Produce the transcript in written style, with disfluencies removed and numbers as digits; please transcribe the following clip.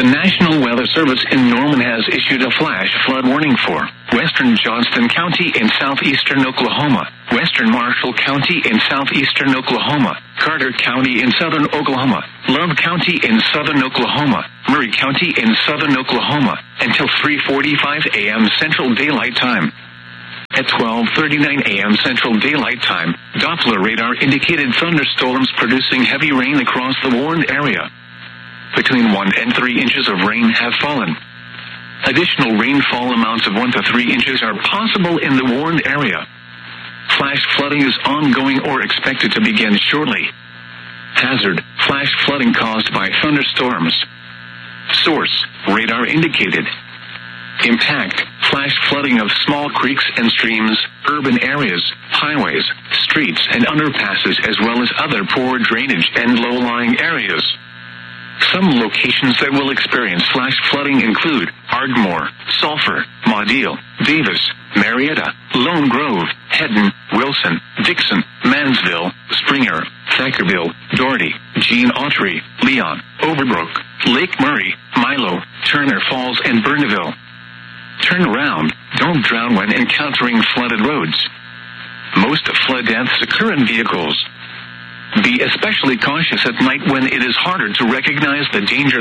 The National Weather Service in Norman has issued a flash flood warning for western Johnston County in southeastern Oklahoma, western Marshall County in southeastern Oklahoma, Carter County in southern Oklahoma, Love County in southern Oklahoma, Murray County in southern Oklahoma, until 3:45 a.m. Central Daylight Time. At 12:39 a.m. Central Daylight Time, Doppler radar indicated thunderstorms producing heavy rain across the warned area. Between 1 and 3 inches of rain have fallen. Additional rainfall amounts of 1 to 3 inches are possible in the warned area. Flash flooding is ongoing or expected to begin shortly. Hazard: flash flooding caused by thunderstorms. Source: radar indicated. Impact: flash flooding of small creeks and streams, urban areas, highways, streets and underpasses, as well as other poor drainage and low-lying areas. Some locations that will experience flash flooding include Ardmore, Sulphur, Maudeal, Davis, Marietta, Lone Grove, Hedden, Wilson, Dixon, Mansville, Springer, Thackerville, Doherty, Gene Autry, Leon, Overbrook, Lake Murray, Milo, Turner Falls, and Burneville. Turn around. Don't drown when encountering flooded roads. Most flood deaths occur in vehicles. Be especially cautious at night when it is harder to recognize the danger